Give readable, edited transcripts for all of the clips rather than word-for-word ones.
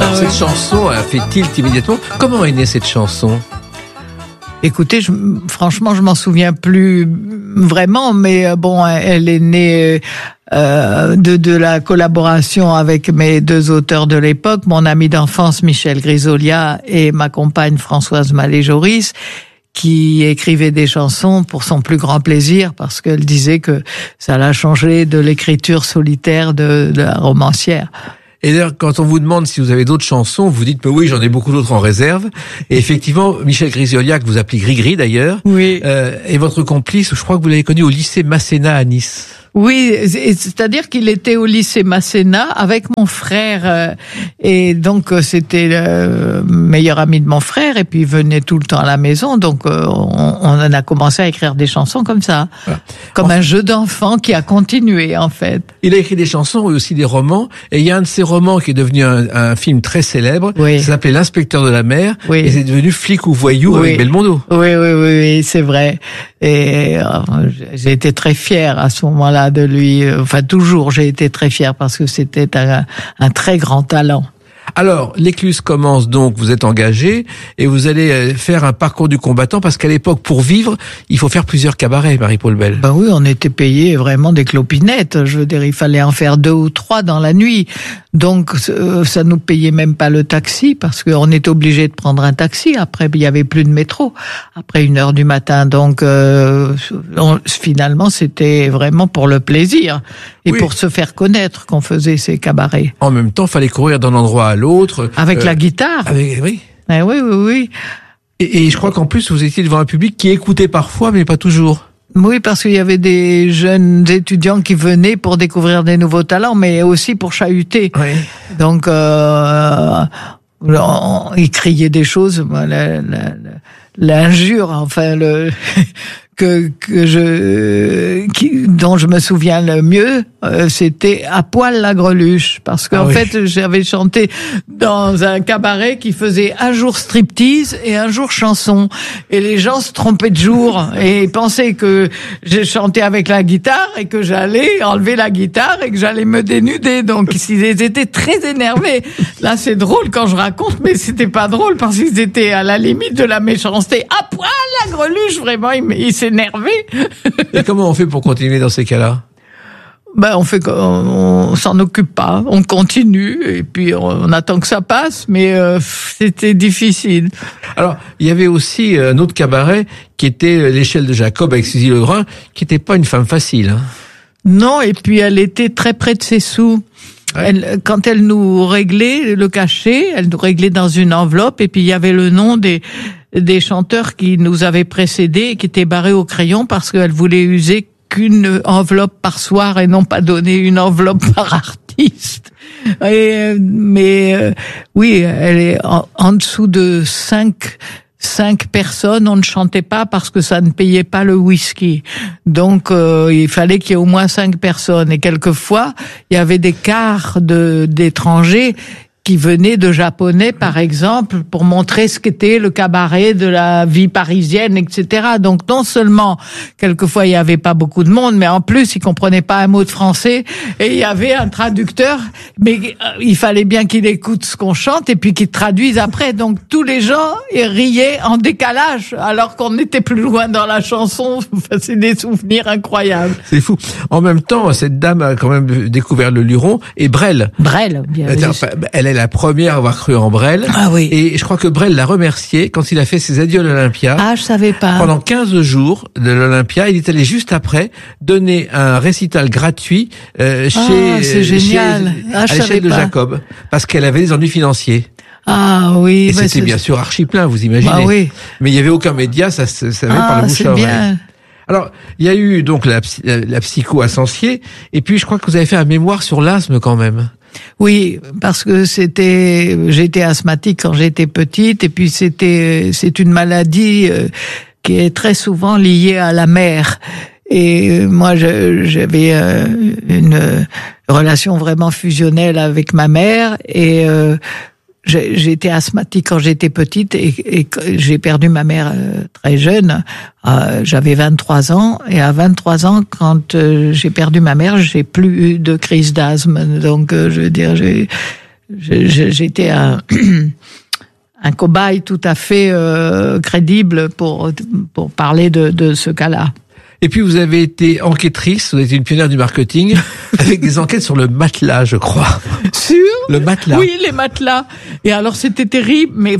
Alors cette chanson a fait tilt immédiatement. Comment est née cette chanson ? Écoutez, franchement, je m'en souviens plus vraiment, mais bon, elle est née de la collaboration avec mes deux auteurs de l'époque, mon ami d'enfance Michel Grisolia et ma compagne Françoise Mallet-Joris, qui écrivait des chansons pour son plus grand plaisir, parce qu'elle disait que ça l'a changé de l'écriture solitaire de la romancière. Et d'ailleurs, quand on vous demande si vous avez d'autres chansons, vous dites, oui, j'en ai beaucoup d'autres en réserve. Et effectivement, Michel Grisolia, que vous appelez Gris-Gris d'ailleurs, oui. Est votre complice. Je crois que vous l'avez connu au lycée Masséna à Nice. Oui, c'est-à-dire qu'il était au lycée Masséna avec mon frère, et donc c'était le meilleur ami de mon frère, et puis il venait tout le temps à la maison, donc on en a commencé à écrire des chansons comme ça, voilà. Comme un jeu d'enfant qui a continué en fait. Il a écrit des chansons et aussi des romans, et il y a un de ces romans qui est devenu un film très célèbre, oui. Ça s'appelait L'inspecteur de la mer, oui. Et c'est devenu Flic ou voyou, oui. Avec Belmondo. Oui, c'est vrai. Et j'ai été très fière à ce moment-là de lui. Enfin, toujours, j'ai été très fière parce que c'était un très grand talent. Alors, l'Écluse commence donc, vous êtes engagé et vous allez faire un parcours du combattant parce qu'à l'époque, pour vivre, il faut faire plusieurs cabarets, Marie-Paule Belle. Ben oui, on était payé vraiment des clopinettes. Je veux dire, il fallait en faire 2 ou 3 dans la nuit. Donc, ça nous payait même pas le taxi parce qu'on était obligé de prendre un taxi. Après, il y avait plus de métro. Après 1h du matin. Donc, finalement, c'était vraiment pour le plaisir et pour se faire connaître qu'on faisait ces cabarets. En même temps, il fallait courir d'un endroit à l'autre. Avec la guitare. Oui. Oui. Et je crois qu'en plus, vous étiez devant un public qui écoutait parfois, mais pas toujours. Oui, parce qu'il y avait des jeunes étudiants qui venaient pour découvrir des nouveaux talents, mais aussi pour chahuter. Oui. Donc, ils criaient des choses, l'injure, enfin, dont je me souviens le mieux, c'était À poil la greluche, parce qu'en fait j'avais chanté dans un cabaret qui faisait un jour striptease et un jour chanson, et les gens se trompaient de jour et pensaient que j'ai chanté avec la guitare et que j'allais enlever la guitare et que j'allais me dénuder, donc ils étaient très énervés. Là c'est drôle quand je raconte, mais c'était pas drôle parce qu'ils étaient à la limite de la méchanceté. À poil la greluche, vraiment, ils s'énervaient. Et comment on fait pour continuer dans ces cas-là? On s'en occupe pas, on continue et puis on attend que ça passe, mais c'était difficile. Alors, il y avait aussi un autre cabaret qui était l'Échelle de Jacob avec Suzy Legrand, qui n'était pas une femme facile. Hein. Non, et puis elle était très près de ses sous. Ouais. Quand elle nous réglait le cachet, elle nous réglait dans une enveloppe et puis il y avait le nom des chanteurs qui nous avaient précédés et qui étaient barrés au crayon parce qu'elle voulait user qu'une enveloppe par soir et non pas donner une enveloppe par artiste. Oui, elle est en dessous de 5 personnes, on ne chantait pas parce que ça ne payait pas le whisky. Donc, il fallait qu'il y ait au moins 5 personnes. Et quelquefois, il y avait des quarts d'étrangers qui venaient de Japonais, par exemple, pour montrer ce qu'était le cabaret de la vie parisienne, etc. Donc, non seulement, quelquefois, il y avait pas beaucoup de monde, mais en plus, ils comprenaient pas un mot de français, et il y avait un traducteur, mais il fallait bien qu'il écoute ce qu'on chante, et puis qu'il traduise après. Donc, tous les gens, ils riaient en décalage, alors qu'on était plus loin dans la chanson. C'est des souvenirs incroyables. C'est fou. En même temps, cette dame a quand même découvert le luron, et Brel. Brel, bien sûr. Elle est la première à avoir cru en Brel. Ah oui. Et je crois que Brel l'a remercié quand il a fait ses adieux à l'Olympia. Ah, je savais pas. Pendant 15 jours de l'Olympia, il est allé juste après donner un récital gratuit à l'Échelle de Jacob, parce qu'elle avait des ennuis financiers. Ah oui. Et c'était bien sûr archi plein, vous imaginez. Ah oui. Mais il y avait aucun média, ça avait par le bouche à oreille. Bien. Alors, il y a eu donc la psycho à Sancier, et puis je crois que vous avez fait un mémoire sur l'asthme quand même. Oui, parce que j'étais asthmatique quand j'étais petite, et puis c'est une maladie qui est très souvent liée à la mer. Et moi, j'avais une relation vraiment fusionnelle avec ma mère, et j'étais asthmatique quand j'étais petite, et j'ai perdu ma mère très jeune. J'avais 23 ans, et à 23 ans, quand j'ai perdu ma mère, j'ai plus eu de crise d'asthme. Donc, je veux dire, j'étais un cobaye tout à fait crédible pour parler de ce cas-là. Et puis vous avez été enquêtrice, vous êtes une pionnière du marketing, avec des enquêtes sur le matelas, je crois. Sur le matelas. Oui, les matelas. Et alors c'était terrible, mais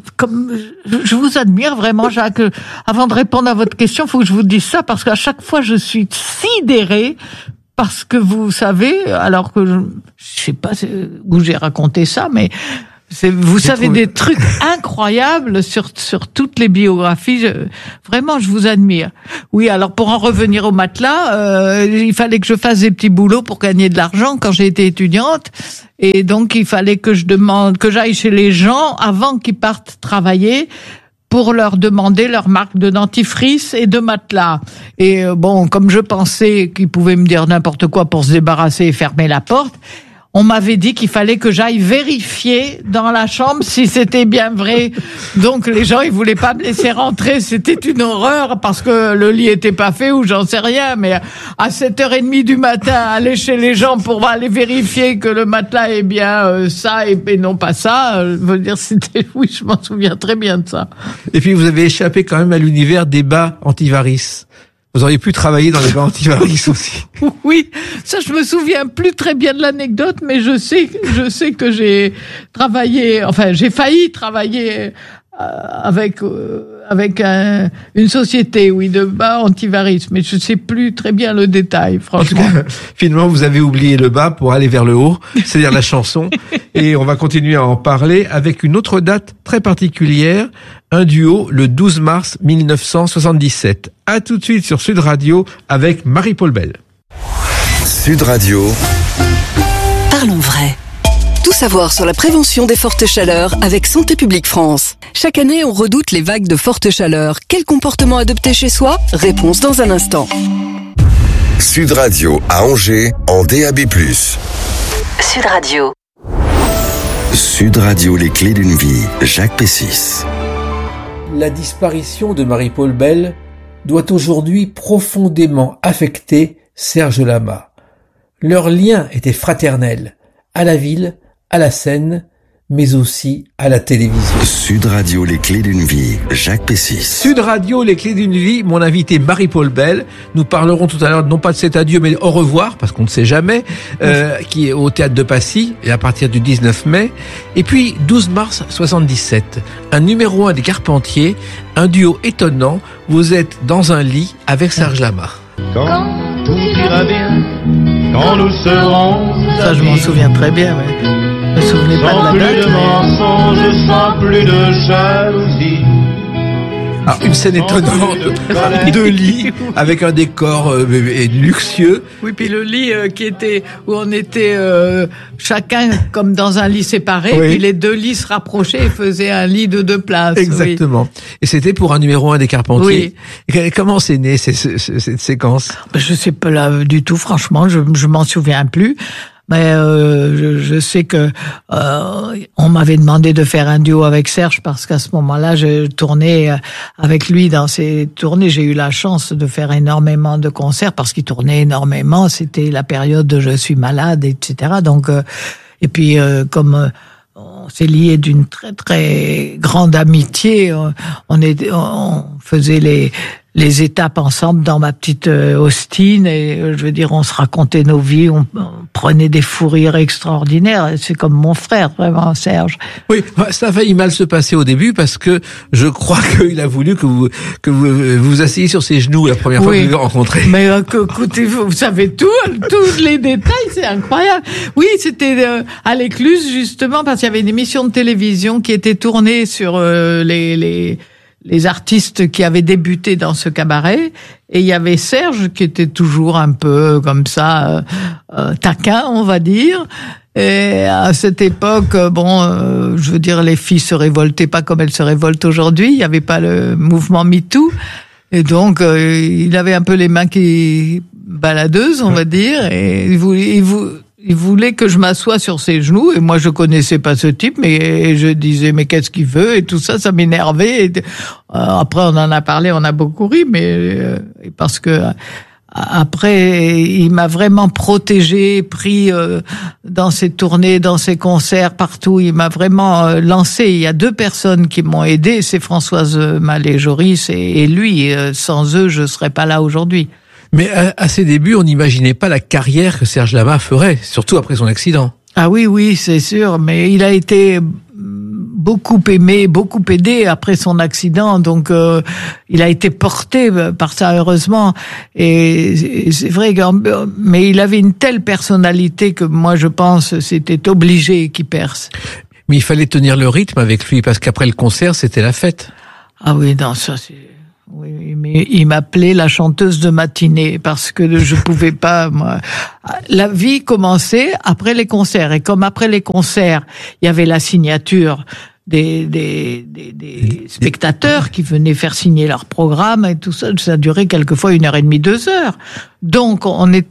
je vous admire vraiment, Jacques. Avant de répondre à votre question, il faut que je vous dise ça, parce qu'à chaque fois je suis sidérée, parce que vous savez, alors que je sais pas où j'ai raconté ça, mais vous savez des trucs incroyables sur toutes les biographies. Vraiment, je vous admire. Oui, alors pour en revenir au matelas, il fallait que je fasse des petits boulots pour gagner de l'argent quand j'ai été étudiante, et donc il fallait que j'aille chez les gens avant qu'ils partent travailler, pour leur demander leur marque de dentifrice et de matelas. Et bon, comme je pensais qu'ils pouvaient me dire n'importe quoi pour se débarrasser et fermer la porte, on m'avait dit qu'il fallait que j'aille vérifier dans la chambre si c'était bien vrai. Donc les gens, ils voulaient pas me laisser rentrer. C'était une horreur parce que le lit était pas fait ou j'en sais rien. Mais à 7h30 du matin, aller chez les gens pour aller vérifier que le matelas est bien ça et non pas ça, veut dire oui, je m'en souviens très bien de ça. Et puis vous avez échappé quand même à l'univers des bas anti-varices. Vous auriez pu travailler dans les bas anti-varices aussi. Oui, ça je me souviens plus très bien de l'anecdote, mais je sais que j'ai failli travailler avec une société, oui, de bas anti-varices, mais je sais plus très bien le détail, franchement. En tout cas, finalement, vous avez oublié le bas pour aller vers le haut, c'est-à-dire la chanson, et on va continuer à en parler avec une autre date très particulière, un duo le 12 mars 1977. À tout de suite sur Sud Radio avec Marie-Paul Bell. Sud Radio. Parlons vrai. Tout savoir sur la prévention des fortes chaleurs avec Santé publique France. Chaque année, on redoute les vagues de forte chaleur. Quel comportement adopter chez soi ? Réponse dans un instant. Sud Radio à Angers en DAB+. Sud Radio. Sud Radio, les clés d'une vie. Jacques Pessis. La disparition de Marie-Paul Bell doit aujourd'hui profondément affecter Serge Lama. Leur lien était fraternel, à la ville, à la scène, mais aussi à la télévision. Sud Radio, les clés d'une vie. Jacques Pessis. Sud Radio, les clés d'une vie. Mon invité Marie-Paul Bell. Nous parlerons tout à l'heure non pas de cet adieu, mais au revoir, parce qu'on ne sait jamais, qui est au Théâtre de Passy, et à partir du 19 mai. Et puis, 12 mars 77. Un numéro 1 des Carpentiers, un duo étonnant. Vous êtes dans un lit avec Serge Lama. Quand tout ira bien, quand nous serons ça, je m'en souviens très bien, mais je me souvenais pas sans de la plus date. de mensonges, sans plus de jalousie. Alors, une scène étonnante de lit avec un décor luxueux. Oui, puis le lit où on était chacun comme dans un lit séparé, oui. Puis les deux lits se rapprochaient et faisaient un lit de 2 places. Exactement. Oui. Et c'était pour un numéro 1 des Carpentiers. Oui. Et comment c'est né cette séquence ? Je sais pas là du tout, franchement, je m'en souviens plus. Mais je sais que on m'avait demandé de faire un duo avec Serge parce qu'à ce moment-là, je tournais avec lui dans ses tournées. J'ai eu la chance de faire énormément de concerts parce qu'il tournait énormément. C'était la période de Je suis malade, etc. Donc et puis comme on s'est liés d'une très très grande amitié, on faisait les étapes ensemble dans ma petite Austin et je veux dire on se racontait nos vies, on prenait des fous rires extraordinaires. C'est comme mon frère vraiment, Serge. Oui, ça a failli mal se passer au début parce que je crois qu'il a voulu que vous vous asseyez sur ses genoux la première fois que vous l'avez rencontré. Mais écoutez, vous savez tous les détails, c'est incroyable. Oui, c'était à l'Écluse justement parce qu'il y avait une émission de télévision qui était tournée sur les artistes qui avaient débuté dans ce cabaret, et il y avait Serge qui était toujours un peu comme ça taquin, on va dire. Et à cette époque, je veux dire, les filles se révoltaient pas comme elles se révoltent aujourd'hui. Il y avait pas le mouvement MeToo, et donc il avait un peu les mains qui baladeuses, on va dire, et il voulait que je m'assoie sur ses genoux, et moi je connaissais pas ce type, mais je disais mais qu'est-ce qu'il veut, et tout ça, ça m'énervait. Et après on en a parlé, on a beaucoup ri, mais parce que Après, il m'a vraiment protégé, pris dans ses tournées, dans ses concerts, partout. Il m'a vraiment lancé. Il y a 2 personnes qui m'ont aidé, c'est Françoise Mallet-Joris et lui. Sans eux, je serais pas là aujourd'hui. Mais à ses débuts, on n'imaginait pas la carrière que Serge Lama ferait, surtout après son accident. Ah oui, c'est sûr, mais il a été beaucoup aimé, beaucoup aidé après son accident, donc il a été porté par ça, heureusement. Et c'est vrai mais il avait une telle personnalité que moi, je pense, c'était obligé qu'il perce. Mais il fallait tenir le rythme avec lui, parce qu'après le concert, c'était la fête. Ah oui, non, ça c'est... Oui, mais il m'appelait la chanteuse de matinée parce que je pouvais pas, moi. La vie commençait après les concerts. Et comme après les concerts, il y avait la signature des spectateurs qui venaient faire signer leur programme et tout ça, ça durait quelquefois 1h30, 2 heures. Donc,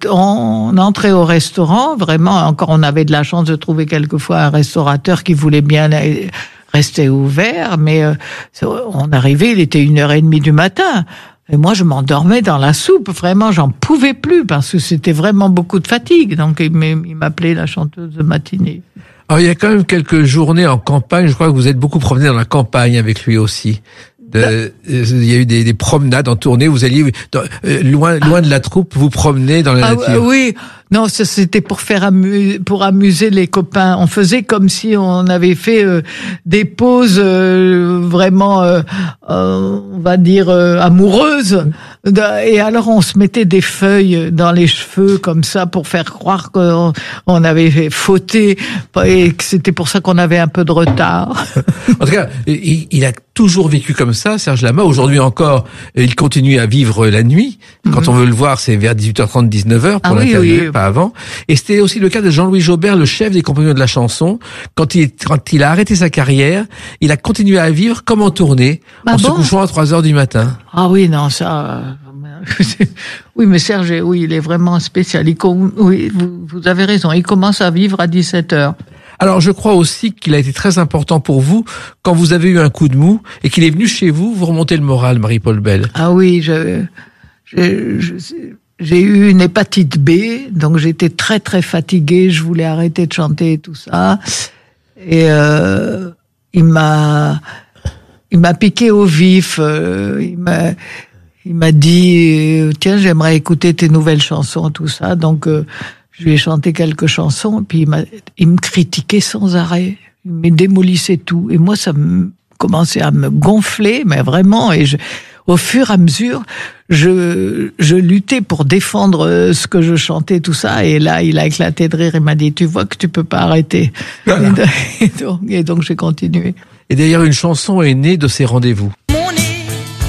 on entrait au restaurant, vraiment, encore on avait de la chance de trouver quelquefois un restaurateur qui voulait bien restait ouvert, mais on arrivait, il était 1h30 du matin. Et moi, je m'endormais dans la soupe. Vraiment, j'en pouvais plus parce que c'était vraiment beaucoup de fatigue. Donc, il m'appelait la chanteuse de matinée. Alors, il y a quand même quelques journées en campagne. Je crois que vous êtes beaucoup promené dans la campagne avec lui aussi. Il y a eu des promenades en tournée. Vous alliez loin de la troupe, vous promener dans la nature. Oui. Non, ça c'était pour amuser les copains. On faisait comme si on avait fait des pauses vraiment, on va dire amoureuses. Et alors on se mettait des feuilles dans les cheveux comme ça pour faire croire qu'on avait fauté et que c'était pour ça qu'on avait un peu de retard. En tout cas, il a toujours vécu comme ça, Serge Lama. Aujourd'hui encore, il continue à vivre la nuit. Quand on veut le voir, c'est vers 18h30, 19h pour l'interview. Pas avant. Et c'était aussi le cas de Jean-Louis Jobert, le chef des Compagnons de la chanson. Quand il a arrêté sa carrière, il a continué à vivre comme en tournée, se couchant à 3h du matin. Ah oui, non, ça... Oui, mais Serge, oui, il est vraiment spécial. Oui, vous avez raison, il commence à vivre à 17h. Alors, je crois aussi qu'il a été très important pour vous quand vous avez eu un coup de mou et qu'il est venu chez vous remonter le moral, Marie-Paul Bell. Ah oui, j'ai eu une hépatite B, donc j'étais très très fatiguée, je voulais arrêter de chanter et tout ça. Et il m'a piqué au vif, il m'a dit tiens, j'aimerais écouter tes nouvelles chansons, tout ça. Donc je lui ai chanté quelques chansons, et puis il me critiquait sans arrêt, il me démolissait tout. Et moi, ça commençait à me gonfler, mais vraiment, et au fur et à mesure, je luttais pour défendre ce que je chantais, tout ça, et là, il a éclaté de rire, il m'a dit, tu vois que tu peux pas arrêter. Voilà. Et donc, j'ai continué. Et d'ailleurs, une chanson est née de ces rendez-vous. Mon nez,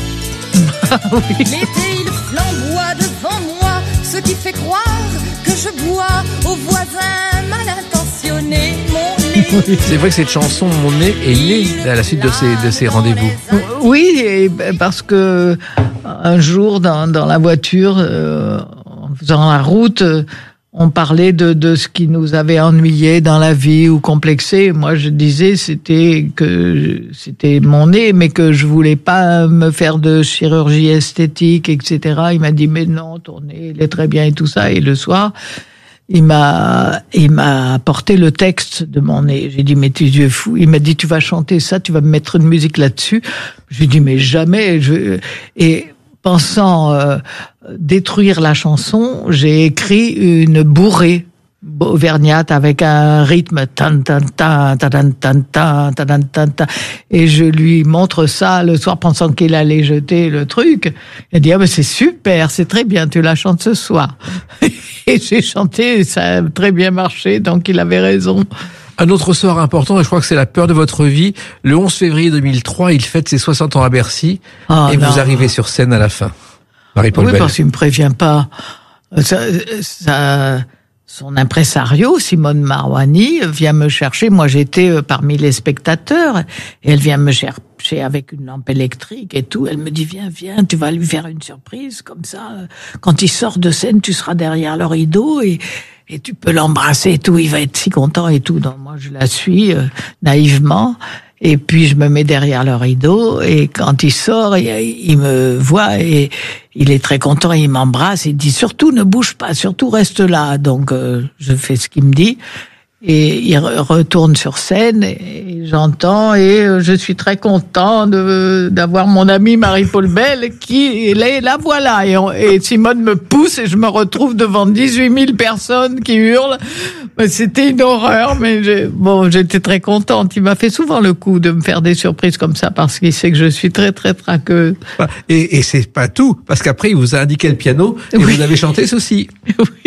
oui. L'été, il flamboie devant moi, ce qui fait croire que je bois aux voisins mal intentionnés. C'est vrai que cette chanson, Mon nez, est née à la suite de ces rendez-vous. Oui, parce que un jour, dans la voiture, en faisant la route, on parlait de ce qui nous avait ennuyé dans la vie ou complexé. Moi, je disais c'était mon nez, mais que je voulais pas me faire de chirurgie esthétique, etc. Il m'a dit, mais non, ton nez, il est très bien et tout ça. Et le soir, il m'a apporté le texte de mon nez. J'ai dit, mais tu es fou. Il m'a dit, tu vas chanter ça, tu vas me mettre une musique là-dessus. J'ai dit, mais jamais. Et pensant détruire la chanson, j'ai écrit une bourrée auvergnate avec un rythme tan tan tan tan tan tan tan tan tan, et je lui montre ça le soir pensant qu'il allait jeter le truc. Il dit, ah ben c'est super, c'est très bien, tu la chantes ce soir. Et j'ai chanté, ça a très bien marché, donc il avait raison. Un autre soir important, et je crois que c'est la peur de votre vie, le 11 février 2003, il fête ses 60 ans à Bercy, et non. Vous arrivez sur scène à la fin. Marie-Paul Bell. Oui, parce qu'il me prévient pas. Son impresario, Simone Marouani, vient me chercher. Moi, j'étais parmi les spectateurs, et elle vient me chercher avec une lampe électrique et tout. Elle me dit, viens, tu vas lui faire une surprise, comme ça. Quand il sort de scène, tu seras derrière le rideau et tu peux l'embrasser et tout. Il va être si content et tout. Donc, moi, je la suis naïvement. Et puis je me mets derrière le rideau et quand il sort, il me voit et il est très content, il m'embrasse, il dit surtout ne bouge pas, surtout reste là. Donc je fais ce qu'il me dit et il retourne sur scène et j'entends et je suis très content d'avoir mon amie Marie-Paul Bell qui la voilà et Simone me pousse et je me retrouve devant 18 000 personnes qui hurlent. C'était une horreur, mais j'étais très contente. Il m'a fait souvent le coup de me faire des surprises comme ça parce qu'il sait que je suis très très traqueuse. Et c'est pas tout, parce qu'après il vous a indiqué le piano et oui. Vous avez chanté ceci. Oui.